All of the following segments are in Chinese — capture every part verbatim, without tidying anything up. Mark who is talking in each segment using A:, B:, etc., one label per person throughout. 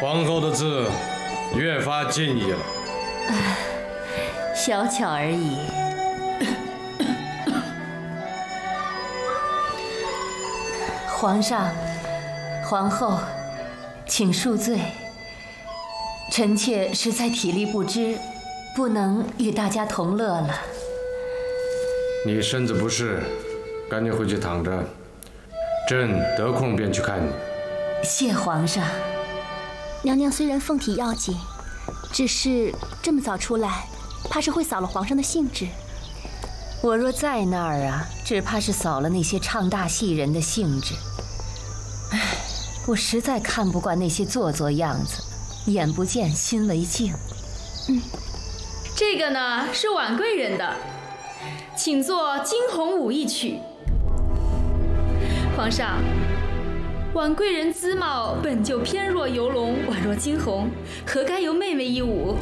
A: 皇后的字越发敬意了。
B: 唉，小巧而已。皇上、皇后，请恕罪。臣妾实在体力不支，不能与大家同乐了。
A: 你身子不适，赶紧回去躺着，朕得空便去看你。
B: 谢皇上。
C: 娘娘虽然凤体要紧，只是这么早出来，怕是会扫了皇上的兴致。
B: 我若在那儿啊，只怕是扫了那些唱大戏人的兴致。唉，我实在看不惯那些做作样子，眼不见心为净。
C: 嗯，
D: 这个呢是婉贵人的，请作惊鸿舞一曲。皇上，婉贵人姿貌本就翩若游龙，宛若惊鸿，何该由妹妹一舞？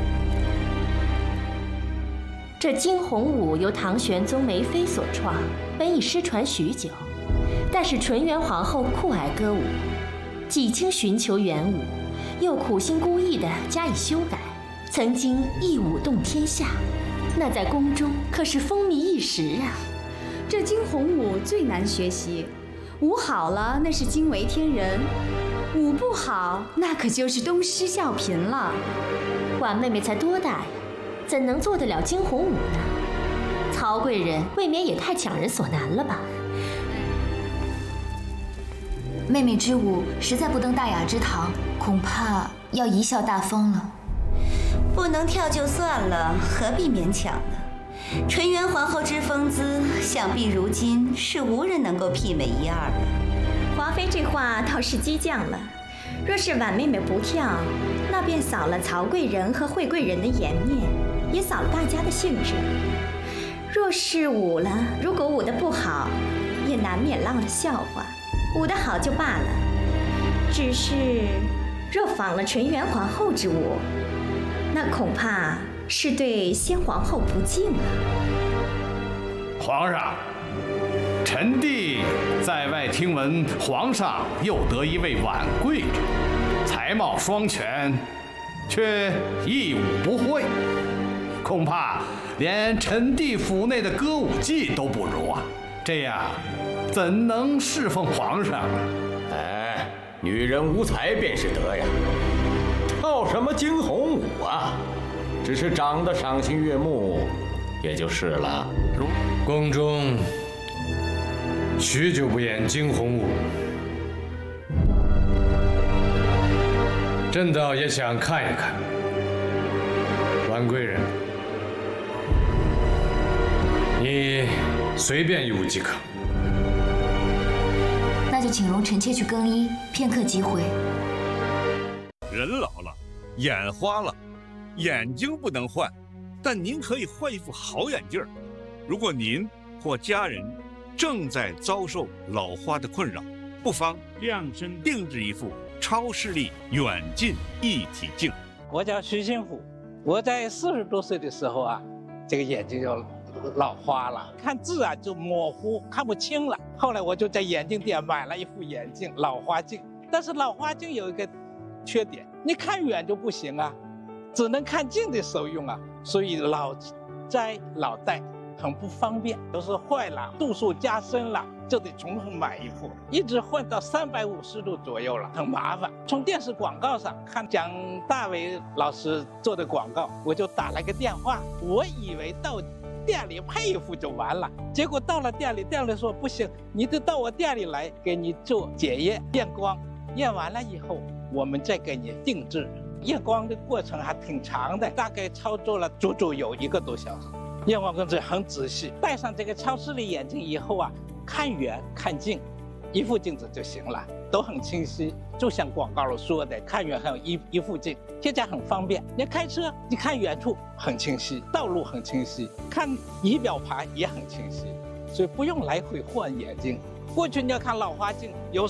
C: 这惊鸿舞由唐玄宗梅妃所创，本已失传许久，但是纯元皇后酷爱歌舞，几经寻求原舞，又苦心孤诣地加以修改，曾经一舞动天下，那在宫中可是风靡一时啊。
E: 这惊鸿舞最难学习，舞好了那是惊为天人，舞不好那可就是东施效颦了。
C: 婉妹妹才多大呀，怎能做得了惊鸿舞呢？曹贵人未免也太强人所难了吧。
F: 妹妹之舞实在不登大雅之堂，恐怕要贻笑大风了。
G: 不能跳就算了，何必勉强呢？纯元皇后之风姿，想必如今是无人能够媲美一二了。
H: 华妃这话倒是激将了。若是婉妹妹不跳，那便扫了曹贵人和惠贵人的颜面，也扫了大家的兴致。若是舞了，如果舞得不好，也难免落了笑话。舞得好就罢了，只是若仿了纯元皇后之舞，那恐怕是对先皇后不敬啊。
I: 皇上，臣弟在外听闻皇上又得一位婉贵人，才貌双全，却一舞不会，恐怕连臣弟府内的歌舞伎都不如啊！这样怎能侍奉皇上啊？
J: 哎，女人无才便是德呀，跳什么惊鸿舞啊？只是长得赏心悦目，也就是了。
A: 宫中许久不演惊鸿舞，朕倒也想看一看。婉贵人，你随便一舞即可。
F: 那就请容臣妾去更衣，片刻即回。
K: 人老了，眼花了，眼睛不能换，但您可以换一副好眼镜儿。如果您或家人正在遭受老花的困扰，不妨量身定制一副超视力远近一体镜。
L: 我叫徐新虎，我在四十多岁的时候啊，这个眼睛就老花了，看字啊就模糊，看不清了。后来我就在眼镜店买了一副眼镜，老花镜。但是老花镜有一个缺点，你看远就不行啊，只能看近的时候用啊，所以老摘老戴很不方便，都是坏了，度数加深了，就得重新买一副，一直换到三百五十度左右了，很麻烦。从电视广告上看蒋大为老师做的广告，我就打了个电话，我以为到店里配一副就完了，结果到了店里，店里说不行，你得到我店里来给你做检验验光，验完了以后我们再给你定制。验光的过程还挺长的，大概操作了足足有一个多小时。验光工作很仔细，戴上这个超视力眼镜以后啊，看远看近，一副镜子就行了，都很清晰。就像广告里说的，看远还有一一副镜，现在很方便。你开车，你看远处很清晰，道路很清晰，看仪表盘也很清晰，所以不用来回换眼镜。过去你要看老花镜，有